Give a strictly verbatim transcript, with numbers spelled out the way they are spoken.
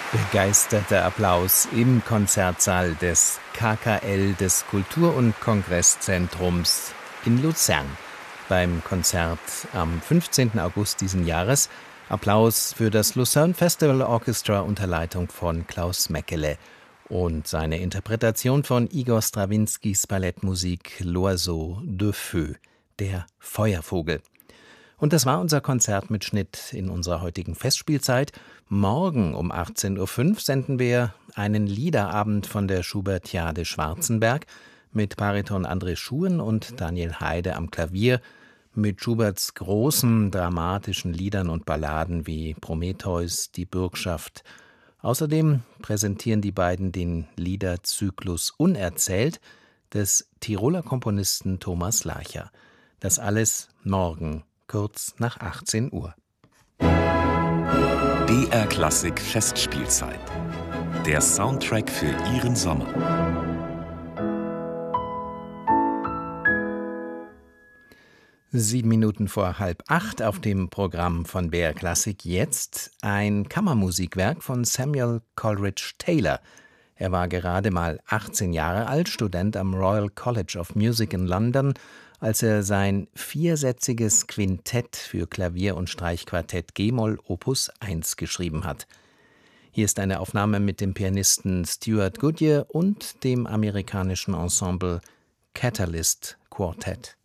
Begeisterter Applaus im Konzertsaal des K K L, des Kultur- und Kongresszentrums in Luzern beim Konzert am fünfzehnten August diesen Jahres. Applaus für das Lucerne Festival Orchestra unter Leitung von Klaus Meckele und seine Interpretation von Igor Strawinskys Ballettmusik L'Oiseau de Feu, der Feuervogel. Und das war unser Konzertmitschnitt in unserer heutigen Festspielzeit. Morgen um achtzehn Uhr fünf senden wir einen Liederabend von der Schubertiade Schwarzenberg mit Bariton André Schuhen und Daniel Heide am Klavier, mit Schuberts großen dramatischen Liedern und Balladen wie Prometheus, die Bürgschaft. Außerdem präsentieren die beiden den Liederzyklus Unerzählt des Tiroler Komponisten Thomas Larcher. Das alles morgen kurz nach achtzehn Uhr. B R Klassik Festspielzeit. Der Soundtrack für Ihren Sommer. Sieben Minuten vor halb acht auf dem Programm von B R Klassik jetzt ein Kammermusikwerk von Samuel Coleridge Taylor. Er war gerade mal achtzehn Jahre alt, Student am Royal College of Music in London, als er sein viersätziges Quintett für Klavier und Streichquartett G-Moll Opus eins geschrieben hat. Hier ist eine Aufnahme mit dem Pianisten Stuart Goodyear und dem amerikanischen Ensemble Catalyst Quartet.